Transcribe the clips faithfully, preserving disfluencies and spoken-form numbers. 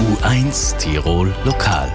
U eins Tirol Lokal.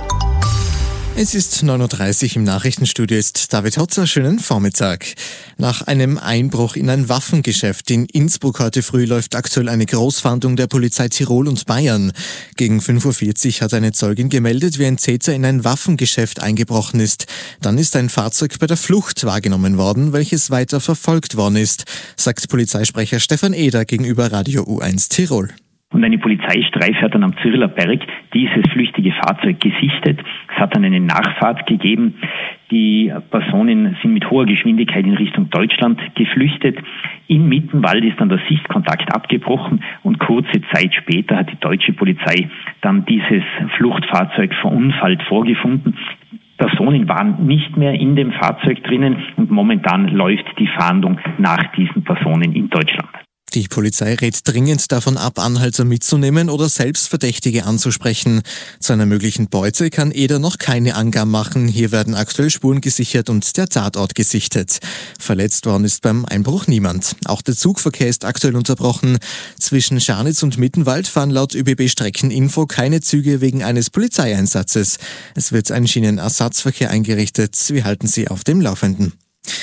Es ist neun Uhr dreißig, im Nachrichtenstudio ist David Hotzer. Schönen Vormittag. Nach einem Einbruch in ein Waffengeschäft in Innsbruck heute früh läuft aktuell eine Großfahndung der Polizei Tirol und Bayern. Gegen fünf Uhr vierzig hat eine Zeugin gemeldet, wie ein Täter in ein Waffengeschäft eingebrochen ist. Dann ist ein Fahrzeug bei der Flucht wahrgenommen worden, welches weiter verfolgt worden ist, sagt Polizeisprecher Stefan Eder gegenüber Radio U eins Tirol. Und eine Polizeistreife hat dann am Zürler Berg dieses flüchtige Fahrzeug gesichtet. Es hat dann eine Nachfahrt gegeben. Die Personen sind mit hoher Geschwindigkeit in Richtung Deutschland geflüchtet. In Mittenwald ist dann der Sichtkontakt abgebrochen und kurze Zeit später hat die deutsche Polizei dann dieses Fluchtfahrzeug verunfallt vorgefunden. Personen waren nicht mehr in dem Fahrzeug drinnen und momentan läuft die Fahndung nach diesen Personen in Deutschland. Die Polizei rät dringend davon ab, Anhalter mitzunehmen oder selbst Verdächtige anzusprechen. Zu einer möglichen Beute kann Eder noch keine Angaben machen. Hier werden aktuell Spuren gesichert und der Tatort gesichtet. Verletzt worden ist beim Einbruch niemand. Auch der Zugverkehr ist aktuell unterbrochen. Zwischen Scharnitz und Mittenwald fahren laut Ö B B-Streckeninfo keine Züge wegen eines Polizeieinsatzes. Es wird ein Schienenersatzverkehr eingerichtet. Wir halten Sie auf dem Laufenden.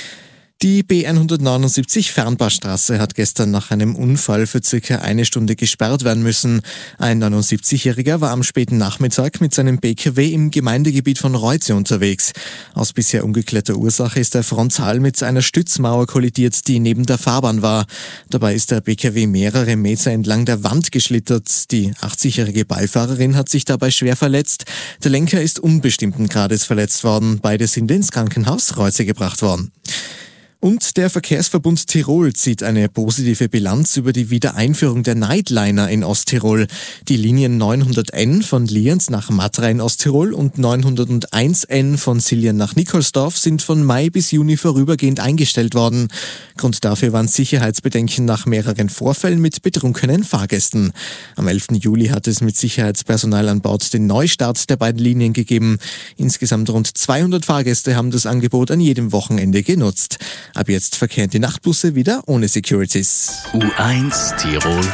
Die B hundertneunundsiebzig Fernbahnstraße hat gestern nach einem Unfall für circa eine Stunde gesperrt werden müssen. Ein neunundsiebzigjähriger war am späten Nachmittag mit seinem B K W im Gemeindegebiet von Reuze unterwegs. Aus bisher ungeklärter Ursache ist er frontal mit einer Stützmauer kollidiert, die neben der Fahrbahn war. Dabei ist der B K W mehrere Meter entlang der Wand geschlittert. Die achtzigjährige Beifahrerin hat sich dabei schwer verletzt. Der Lenker ist unbestimmten Grades verletzt worden. Beide sind ins Krankenhaus Reuze gebracht worden. Und der Verkehrsverbund Tirol zieht eine positive Bilanz über die Wiedereinführung der Nightliner in Osttirol. Die Linien neunhundert N von Lienz nach Matra in Osttirol und neunhunderteins N von Siljan nach Nikolsdorf sind von Mai bis Juni vorübergehend eingestellt worden. Grund dafür waren Sicherheitsbedenken nach mehreren Vorfällen mit betrunkenen Fahrgästen. Am elften Juli hat es mit Sicherheitspersonal an Bord den Neustart der beiden Linien gegeben. Insgesamt rund zweihundert Fahrgäste haben das Angebot an jedem Wochenende genutzt. Ab jetzt verkehren die Nachtbusse wieder ohne Securities. U eins Tirol